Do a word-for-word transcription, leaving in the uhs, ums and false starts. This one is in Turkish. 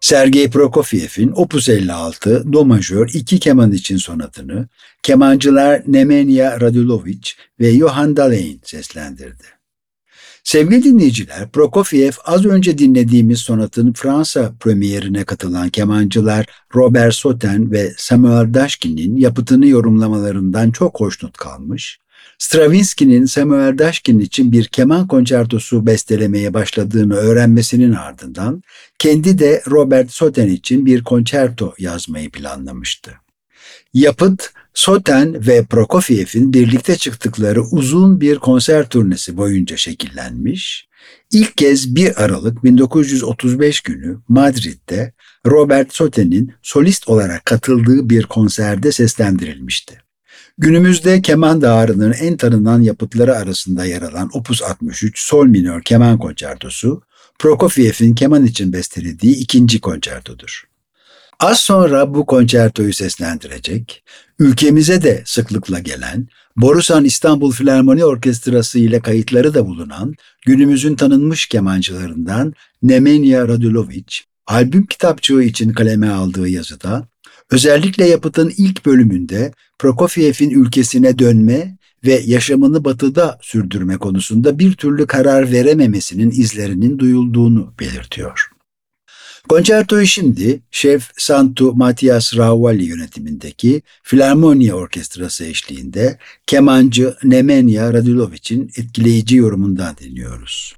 Sergei Prokofiev'in Opus elli altı Do majör iki keman için sonatını kemancılar Nemanja Radulović ve Johann Dahlem seslendirdi. Sevgili dinleyiciler, Prokofiev az önce dinlediğimiz sonatın Fransa premierine katılan kemancılar Robert Soten ve Samuel Dashkin'in yapıtını yorumlamalarından çok hoşnut kalmış, Stravinsky'nin Samuel Dashkin için bir keman konçertosu bestelemeye başladığını öğrenmesinin ardından kendi de Robert Soten için bir konçerto yazmayı planlamıştı. Yapıt, Soten ve Prokofiev'in birlikte çıktıkları uzun bir konser turnesi boyunca şekillenmiş, ilk kez bir Aralık bin dokuz yüz otuz beş günü Madrid'de Robert Soten'in solist olarak katıldığı bir konserde seslendirilmişti. Günümüzde keman dağarının en tanınan yapıtları arasında yer alan Opus altmış üç Sol minör keman konçertosu, Prokofiev'in keman için bestelediği ikinci konçertodur. Az sonra bu konçertoyu seslendirecek, ülkemize de sıklıkla gelen, Borusan İstanbul Filarmoni Orkestrası ile kayıtları da bulunan günümüzün tanınmış kemancılarından Nemanja Radulović, albüm kitapçığı için kaleme aldığı yazıda, özellikle yapıtın ilk bölümünde Prokofiev'in ülkesine dönme ve yaşamını batıda sürdürme konusunda bir türlü karar verememesinin izlerinin duyulduğunu belirtiyor. Konçertoyu şimdi Şef Santu Matias Ravalli yönetimindeki Filarmonia Orkestrası eşliğinde kemancı Nemanja Radulović'in etkileyici yorumundan dinliyoruz.